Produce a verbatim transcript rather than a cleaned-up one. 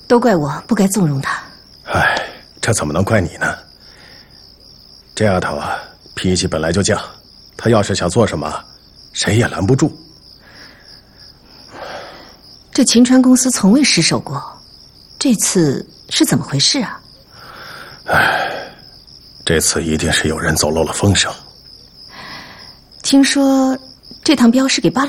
都怪我不该纵容他。 哎，这怎么能怪你呢？这丫头啊，脾气本来就犟，她要是想做什么，谁也拦不住。 这秦川公司从未失手过，这次是怎么回事啊？ 哎，这次一定是有人走漏了风声。 听说这趟镖是给巴